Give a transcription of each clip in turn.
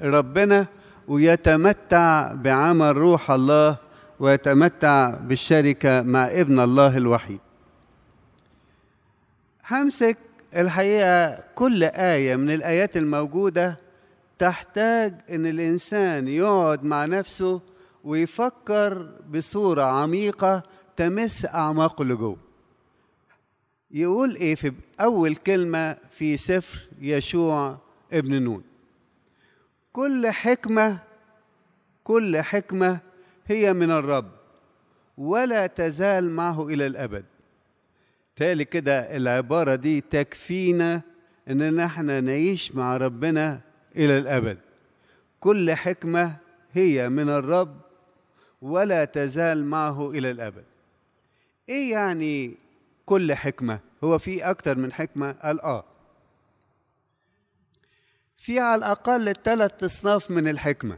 ربنا ويتمتع بعمل روح الله ويتمتع بالشركة مع ابن الله الوحيد. همسك الحقيقة كل آية من الآيات الموجودة تحتاج إن الإنسان يقعد مع نفسه ويفكر بصورة عميقة تمس أعماقه اللي جوه. يقول إيه في أول كلمة في سفر يشوع ابن نون؟ كل حكمة هي من الرب ولا تزال معه إلى الأبد. تالي كده العبارة دي تكفينا إن احنا نعيش مع ربنا إلى الأبد. كل حكمة هي من الرب ولا تزال معه إلى الأبد. إيه يعني كل حكمة؟ هو في أكتر من حكمة؟ قال في على الأقل 3 أصناف من الحكمة.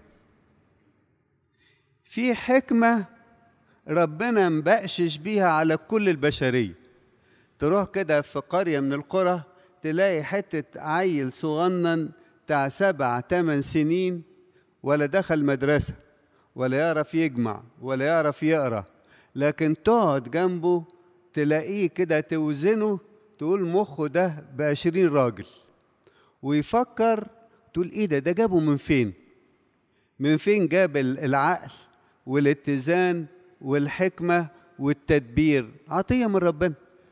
في حكمة ربنا مبقشش بيها على كل البشرية. تروح كده في قرية من القرى تلاقي حتة عيل صغنن بتاع 7-8 سنين ولا دخل مدرسة ولا يعرف يجمع ولا يعرف يقرأ، لكن تقعد جنبه تلاقيه كده توزنه تقول مخه ده ب20 راجل، ويفكر تقول ايه ده جابه من فين؟ من فين جاب العقل والاتزان والحكمة والتدبير؟ عطية من ربنا.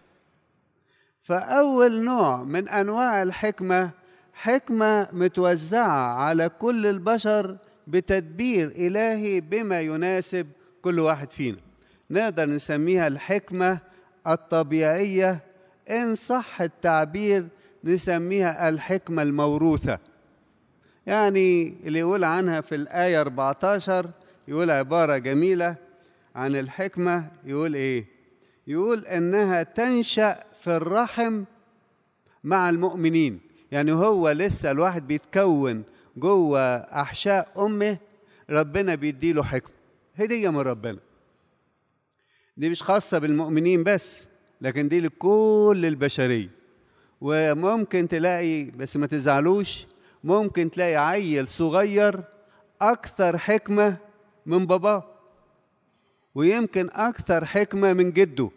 فأول نوع من أنواع الحكمة حكمة متوزعة على كل البشر بتدبير إلهي بما يناسب كل واحد فينا. نقدر نسميها الحكمة الطبيعية، إن صح التعبير نسميها الحكمة الموروثة. يعني اللي يقول عنها في الآية 14 يقول عبارة جميلة عن الحكمة. يقول إيه؟ يقول إنها تنشأ في الرحم مع المؤمنين. يعني هو لسه الواحد بيتكون جوه أحشاء أمه، ربنا بيديله حكمة، هدية من ربنا. دي مش خاصة بالمؤمنين بس، لكن دي لكل البشرية. وممكن تلاقي، بس ما تزعلوش، ممكن تلاقي عيل صغير أكثر حكمة من باباه، ويمكن أكثر حكمة من جده.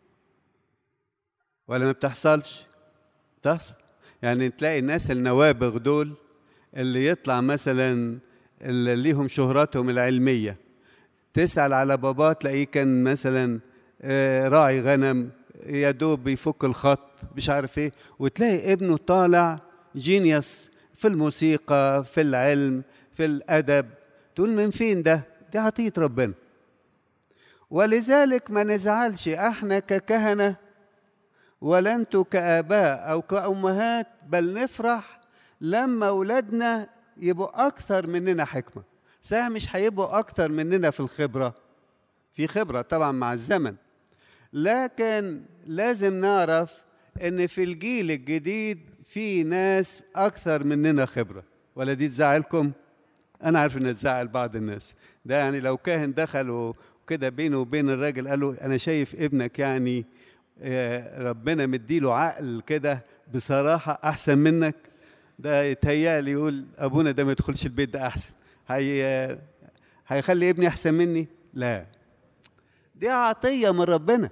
ولا ما بتحصلش؟ بتحصل. يعني تلاقي الناس النوابغ دول اللي يطلع مثلا اللي ليهم شهرتهم العلمية، تسأل على باباه تلاقيه كان مثلا راعي غنم، يا دوب بيفك الخط، مش عارف ايه، وتلاقي ابنه طالع جينيوس في الموسيقى، في العلم، في الأدب. تقول من فين ده؟ دي عطية ربنا. ولذلك ما نزعلش احنا ككهنة ولا انتوا كآباء أو كأمهات، بل نفرح لما أولادنا يبقوا أكثر مننا حكمة. صحيح مش هيبقوا أكثر مننا في الخبرة، في خبرة طبعا مع الزمن، لكن لازم نعرف إن في الجيل الجديد في ناس أكثر مننا خبرة. ولا دي تزعلكم؟ أنا عارف إن تزعل بعض الناس. ده يعني لو كاهن دخل وكده بينه وبين الراجل قال له أنا شايف ابنك يعني ربنا مديله عقل كده بصراحة أحسن منك، ده يتهيألي يقول أبونا ده ما يدخلش البيت ده أحسن، هيخلي ابني أحسن مني؟ لا، دي عطية من ربنا،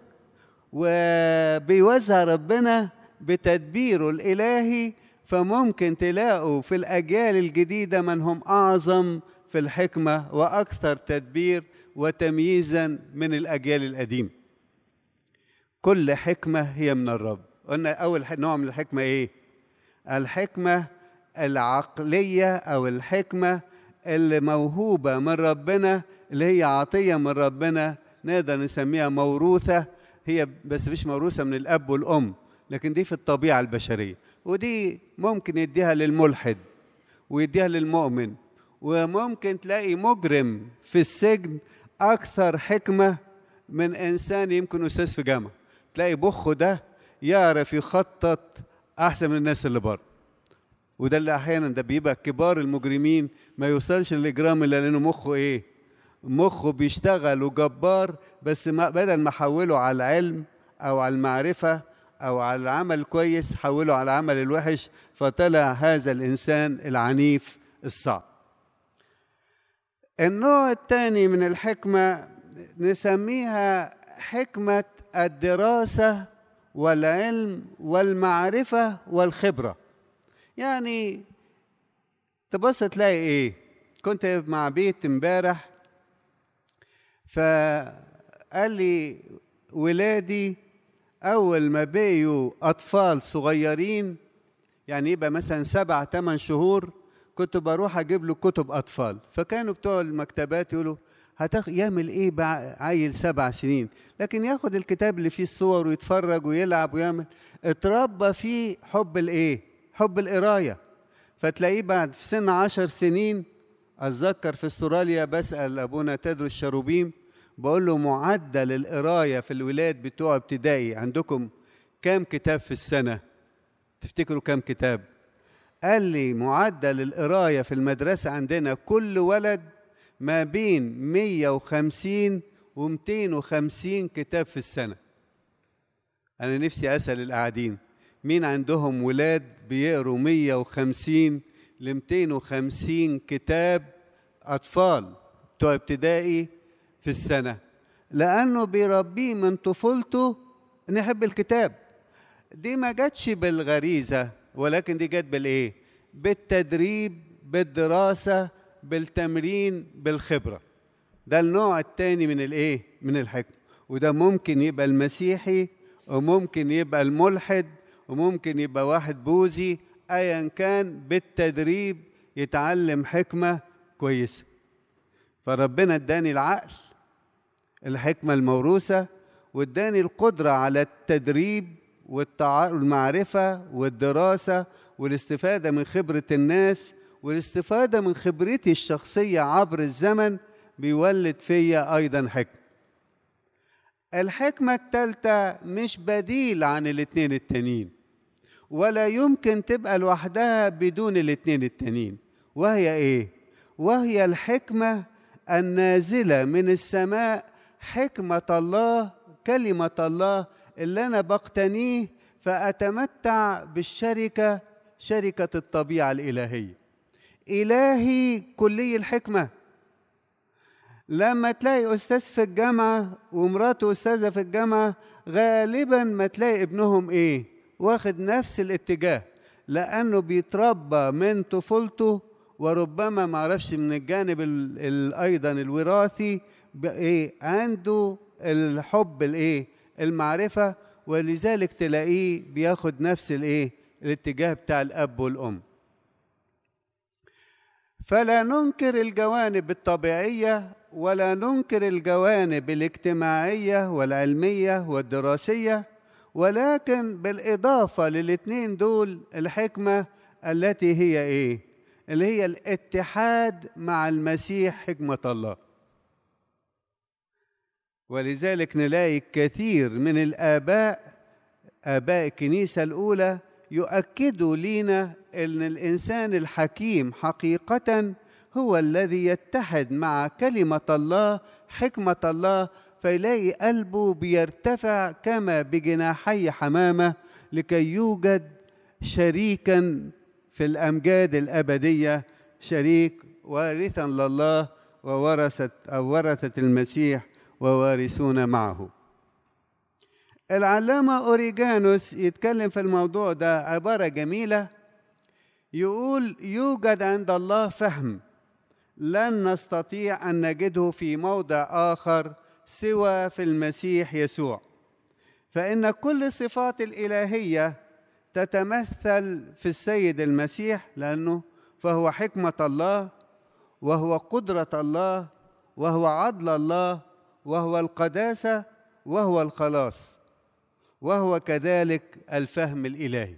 وبيوزع ربنا بتدبيره الإلهي. فممكن تلاقوا في الأجيال الجديدة من هم أعظم في الحكمة وأكثر تدبير وتمييزا من الأجيال القديمة. كل حكمة هي من الرب. قلنا أول نوع من الحكمة إيه؟ الحكمة العقلية أو الحكمة اللي موهوبة من ربنا، اللي هي عطية من ربنا، نقدر نسميها موروثة. هي بس مش موروثة من الأب والأم، لكن دي في الطبيعة البشرية، ودي ممكن يديها للملحد ويديها للمؤمن. وممكن تلاقي مجرم في السجن أكثر حكمة من إنسان يمكن أستاذ في جامعة. تلاقي بخه ده يعرف يخطط أحسن من الناس اللي بره. وده اللي أحيانا ده بيبقى كبار المجرمين ما يوصلش للإجرام إلا لأنه مخه إيه؟ مخه بيشتغل وجبار، بس بدل ما حوله على العلم أو على المعرفة أو على العمل الكويس حوله على العمل الوحش، فطلع هذا الإنسان العنيف الصعب. النوع الثاني من الحكمة نسميها حكمة الدراسة والعلم والمعرفة والخبرة. يعني تبص تلاقي ايه، كنت مع بيت امبارح فقال لي ولادي أول ما بقيوا أطفال صغيرين، يعني يبقى مثلا 7 8 شهور، كنت بروح أجيب له كتب أطفال. فكانوا بتوع المكتبات يقولوا يعمل إيه بقى عيل 7 سنين، لكن ياخد الكتاب اللي فيه الصور ويتفرج ويلعب ويعمل. اتربى فيه حب الإيه؟ حب القراية. فتلاقيه بعد في سن 10 سنين، أتذكر في استراليا بسأل أبونا تدرس شروبيم، بقول له معدل القراية في الولاد بتوع ابتدائي عندكم كام كتاب في السنة؟ تفتكروا كام كتاب؟ قال لي معدل القراية في المدرسة عندنا كل ولد ما بين 150 و250 كتاب في السنة. أنا نفسي أسأل القاعدين مين عندهم ولاد بيقروا 150 ل 250 كتاب أطفال بتوع ابتدائي في السنة؟ لأنه بيربيه من طفولته إن يحب الكتاب. دي ما جاتش بالغريزة، ولكن دي جات بالإيه؟ بالتدريب، بالدراسة، بالتمرين، بالخبرة. ده النوع الثاني من الإيه؟ من الحكمة. وده ممكن يبقى المسيحي، وممكن يبقى الملحد، وممكن يبقى واحد بوذي، أيا كان بالتدريب يتعلم حكمة كويسة. فربنا اداني العقل، الحكمة الموروثة، واداني القدرة على التدريب والمعرفة والدراسة والاستفادة من خبرة الناس والاستفادة من خبرتي الشخصية عبر الزمن، بيولد فيا أيضا حكمة. الحكمة الثالثة مش بديل عن الاثنين التانيين، ولا يمكن تبقى لوحدها بدون الاثنين التانيين. وهي ايه؟ وهي الحكمة النازلة من السماء، حكمة الله، كلمة الله اللي أنا بقتنيه فأتمتع بالشركة، شركة الطبيعة الإلهية. إلهي كلي الحكمة. لما تلاقي أستاذ في الجامعة ومراته أستاذة في الجامعة، غالبا ما تلاقي ابنهم إيه؟ واخد نفس الاتجاه، لأنه بيتربى من طفولته، وربما معرفش من الجانب أيضا الوراثي إيه؟ عنده الحب الإيه؟ المعرفة، ولذلك تلاقيه بياخد نفس الإيه؟ الاتجاه بتاع الأب والأم. فلا ننكر الجوانب الطبيعية ولا ننكر الجوانب الاجتماعية والعلمية والدراسية، ولكن بالإضافة للاثنين دول الحكمة التي هي إيه؟ اللي هي الاتحاد مع المسيح، حكمة الله. ولذلك نلاقي كثير من الآباء، آباء الكنيسة الأولى، يؤكدوا لنا أن الإنسان الحكيم حقيقة هو الذي يتحد مع كلمة الله، حكمة الله، فيلاقي قلبه بيرتفع كما بجناحي حمامة لكي يوجد شريكا في الأمجاد الأبدية، شريك وارثا لله ورثة المسيح ووارثون معه. العلامة أوريجانوس يتكلم في الموضوع ده عبارة جميلة، يقول: يوجد عند الله فهم لن نستطيع أن نجده في موضع آخر سوى في المسيح يسوع، فإن كل الصفات الإلهية تتمثل في السيد المسيح، لأنه فهو حكمة الله، وهو قدرة الله، وهو عدل الله، وهو القداسة، وهو الخلاص، وهو كذلك الفهم الإلهي.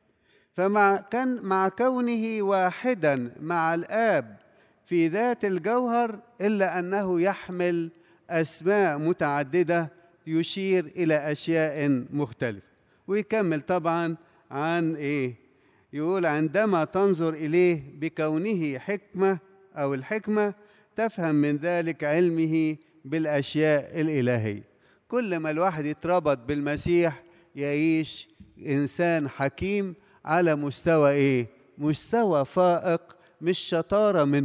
مع كونه واحدا مع الآب في ذات الجوهر، إلا أنه يحمل أسماء متعددة يشير إلى أشياء مختلفة. ويكمل طبعا عن إيه؟ يقول: عندما تنظر إليه بكونه حكمة أو الحكمة، تفهم من ذلك علمه بالأشياء الإلهية. كل ما الواحد يتربط بالمسيح يعيش إنسان حكيم على مستوى إيه؟ مستوى فائق، مش شطارة من